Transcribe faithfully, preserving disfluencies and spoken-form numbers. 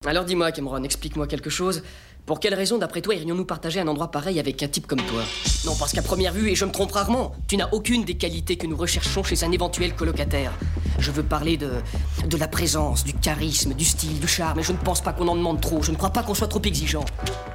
Alors dis-moi, Cameron, explique-moi quelque chose. Pour quelle raison, d'après toi, irions-nous partager un endroit pareil avec un type comme toi? Non, parce qu'à première vue, et je me trompe rarement, tu n'as aucune des qualités que nous recherchons chez un éventuel colocataire. Je veux parler de... de la présence, du charisme, du style, du charme, et je ne pense pas qu'on en demande trop. Je ne crois pas qu'on soit trop exigeant.